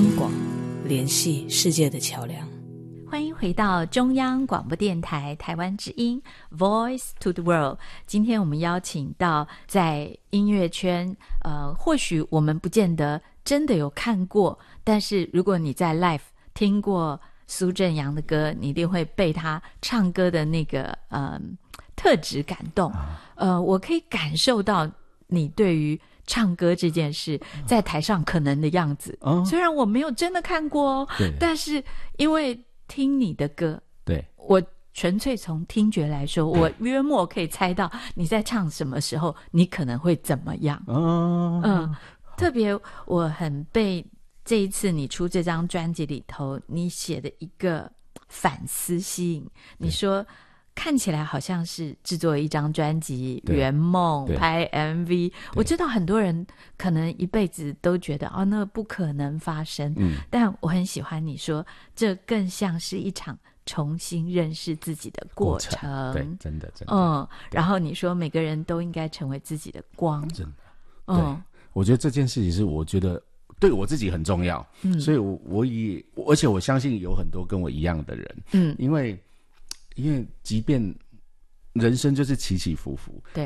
广，联系世界的桥梁。 欢迎回到中央广播电台台湾之音 Voice to the World。 今天我们邀请到在音乐圈或许我们不见得真的有看过，但是如果你在 Live 听过苏振阳的歌，你一定会被他唱歌的那个特质感动。我可以感受到你对于唱歌这件事在台上可能的样子。虽然我没有真的看过但是因为听你的歌，对，我纯粹从听觉来说，我约莫可以猜到你在唱什么时候你可能会怎么样。特别我很被这一次你出这张专辑里头你写的一个反思吸引。你说看起来好像是制作一张专辑圆梦拍 MV， 我知道很多人可能一辈子都觉得那不可能发生，但我很喜欢你说这更像是一场重新认识自己的过程。对，真的然后你说每个人都应该成为自己的光。真的对，我觉得这件事情是我觉得对我自己很重要。所以而且我相信有很多跟我一样的人。因为即便人生就是起起伏伏，对，